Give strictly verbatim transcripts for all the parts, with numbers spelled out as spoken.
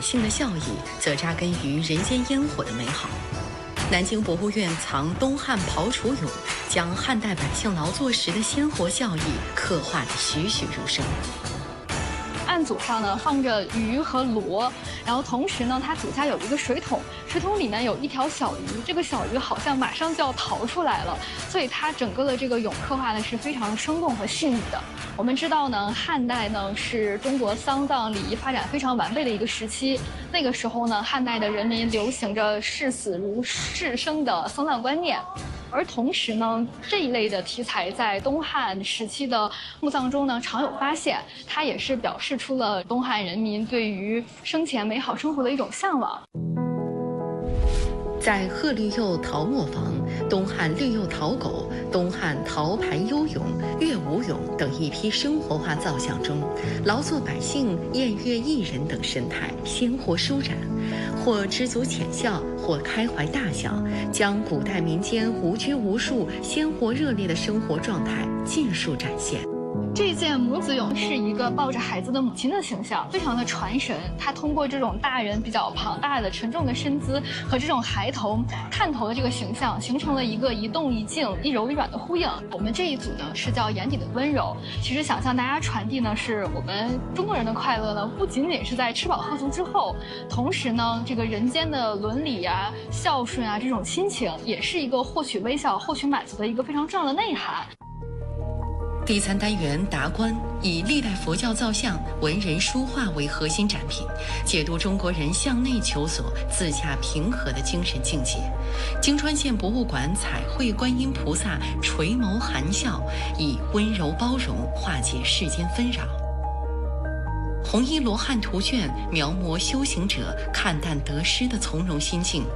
性的孝义，则扎根于人间烟火的美好。南京博物院藏东汉刨楚俑，将汉代百姓劳作时的鲜活孝义刻画得栩栩如生。 案组上呢放着鱼和螺，然后同时呢，它底下有一个水桶，水桶里面有一条小鱼，这个小鱼好像马上就要逃出来了，所以它整个的这个俑刻画的是非常生动和细腻的。我们知道呢，汉代呢是中国丧葬礼仪发展非常完备的一个时期，那个时候呢，汉代的人民流行着视死如视生的丧葬观念。而同时呢，这一类的题材在东汉时期的墓葬中呢常有发现，它也是表示出了东汉人民对于生前美好生活的一种向往。 在鹤绿釉陶磨坊、东汉绿釉陶狗、东汉陶牌幽俑、乐舞俑等一批生活化造像中，劳作百姓、宴乐艺人等神态鲜活舒展，或知足浅笑，或开怀大笑，将古代民间无拘无束、鲜活热烈的生活状态尽数展现。 这件母子俑是一个抱着孩子的母亲的形象，非常的传神。它通过这种大人比较庞大的沉重的身姿和这种孩童探头的这个形象，形成了一个一动一静、一柔一软的呼应。我们这一组呢是叫眼底的温柔，其实想向大家传递呢，是我们中国人的快乐呢，不仅仅是在吃饱喝足之后，同时呢，这个人间的伦理啊、孝顺啊这种亲情，也是一个获取微笑、获取满足的一个非常重要的内涵。 第三单元达观以历代佛教造像、文人书画为核心展品，解读中国人向内求索、自洽平和的精神境界。京川县博物馆彩绘观音菩萨垂眸含笑，以温柔包容化解世间纷扰。红衣罗汉图卷描摹修行者看淡得失的从容心境。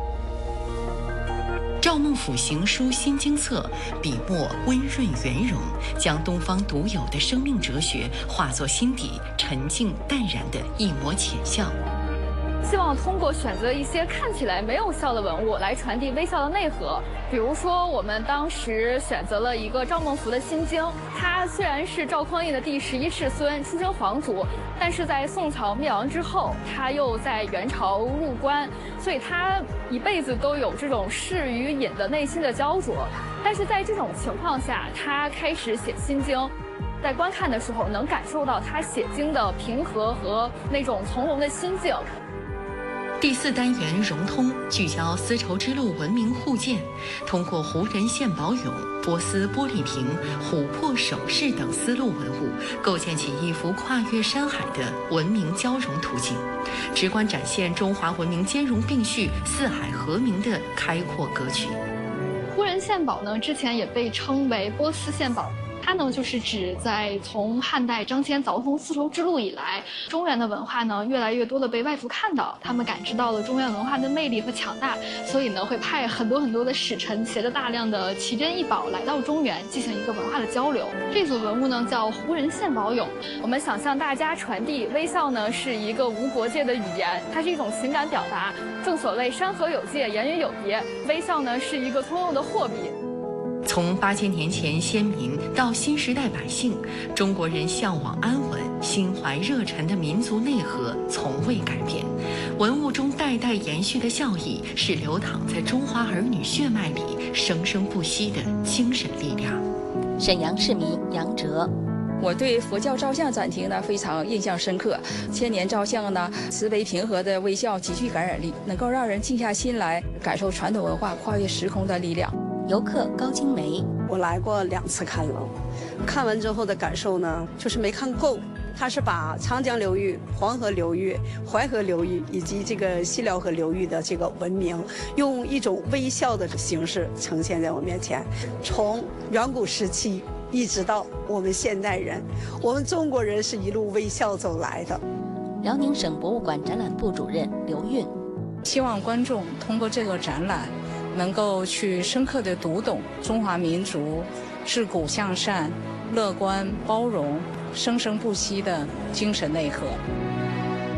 赵孟俯行书心经册，笔墨温润圆融，将东方独有的生命哲学化作心底沉静淡然的一抹浅笑。 希望通过选择一些看起来没有笑的文物来传递微笑的内核。比如说，我们当时选择了一个赵孟俯的心经，他虽然是赵匡胤的第十一世孙，出身皇族，但是在宋朝灭亡之后，他又在元朝入关，所以他一辈子都有这种世与隐的内心的焦灼。但是在这种情况下，他开始写心经。在观看的时候，能感受到他写经的平和和那种从容的心境。 第四单元融通聚焦丝绸之路文明互鉴，通过胡人献宝俑、波斯玻璃瓶、琥珀首饰等丝路文物，构建起一幅跨越山海的文明交融图景，直观展现中华文明兼容并蓄、四海和鸣的开阔格局。 胡人献宝呢，之前也被称为波斯献宝。它呢，就是指在从汉代张骞凿通丝绸之路以来，中原的文化呢，越来越多的被外族看到，他们感知到了中原文化的魅力和强大，所以呢，会派很多很多的使臣，携着大量的奇珍异宝来到中原，进行一个文化的交流。这组文物呢，叫胡人献宝俑。我们想向大家传递，微笑呢是一个无国界的语言，它是一种情感表达。正所谓山河有界，言语有别，微笑呢是一个通用的货币。 从八千年前先民到新时代百姓，中国人向往安稳、心怀热忱的民族内核从未改变。文物中代代延续的孝义，是流淌在中华儿女血脉里生生不息的精神力量。 沈阳市民杨哲。 我对佛教照相展厅呢非常印象深刻，千年照相呢慈悲平和的微笑极具感染力，能够让人静下心来感受传统文化跨越时空的力量。 游客高金梅， 我来过两次看楼，看完之后的感受呢，就是没看够。它是把长江流域、黄河流域、淮河流域以及这个西辽河流域的这个文明，用一种微笑的形式呈现在我面前。从远古时期一直到我们现代人，我们中国人是一路微笑走来的。 辽宁省博物馆展览部主任刘运， 希望观众通过这个展览，能够去深刻地读懂中华民族自古向善、乐观包容、生生不息的精神内核。